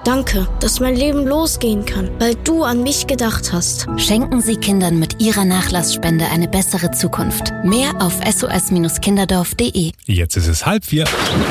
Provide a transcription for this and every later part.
Danke, dass mein Leben losgehen kann, weil du an mich gedacht hast. Schenken Sie Kindern mit Ihrer Nachlassspende eine bessere Zukunft. Mehr auf sos-kinderdorf.de. Jetzt ist es 3:30.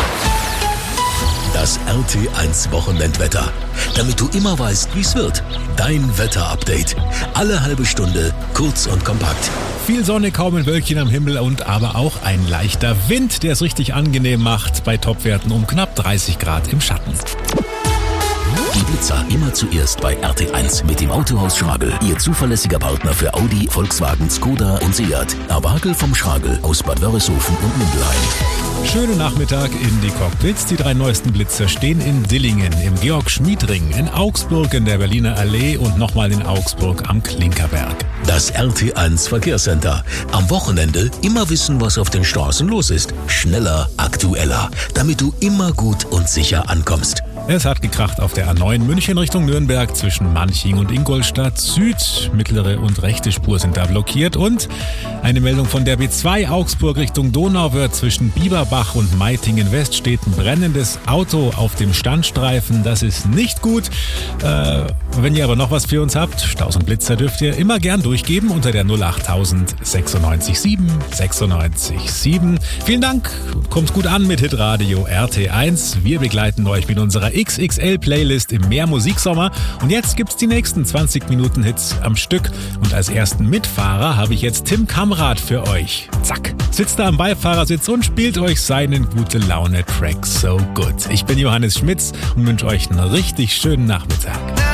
Das RT1 Wochenendwetter. Damit du immer weißt, wie es wird. Dein Wetterupdate. Alle halbe Stunde, kurz und kompakt. Viel Sonne, kaum ein Wölkchen am Himmel und aber auch ein leichter Wind, der es richtig angenehm macht. Bei Topwerten um knapp 30 Grad im Schatten. Die Blitzer immer zuerst bei RT1 mit dem Autohaus Schragel. Ihr zuverlässiger Partner für Audi, Volkswagen, Skoda und Seat. Abagel vom Schragel aus Bad Wörishofen und Mindelheim. Schönen Nachmittag in die Cockpits. Die 3 neuesten Blitzer stehen in Dillingen, im Georg-Schmied-Ring, in Augsburg in der Berliner Allee und nochmal in Augsburg am Klinkerberg. Das RT1 Verkehrscenter. Am Wochenende immer wissen, was auf den Straßen los ist. Schneller, aktueller, damit du immer gut und sicher ankommst. Es hat gekracht auf der A9 München Richtung Nürnberg zwischen Manching und Ingolstadt Süd. Mittlere und rechte Spur sind da blockiert. Und eine Meldung von der B2 Augsburg Richtung Donauwörth zwischen Bieberbach und Meitingen West steht ein brennendes Auto auf dem Standstreifen. Das ist nicht gut. Wenn ihr aber noch was für uns habt, Staus und Blitzer dürft ihr immer gern durchgeben unter der 08000 96 7 96 7. Vielen Dank. Kommt gut an mit Hitradio RT1. Wir begleiten euch mit unserer XXL-Playlist im Mehr-Musiksommer. Und jetzt gibt's die nächsten 20 Minuten Hits am Stück. Und als ersten Mitfahrer habe ich jetzt Tim Kamrat für euch. Zack. Sitzt da am Beifahrersitz und spielt euch seinen Gute-Laune-Track So Good. Ich bin Johannes Schmitz und wünsche euch einen richtig schönen Nachmittag.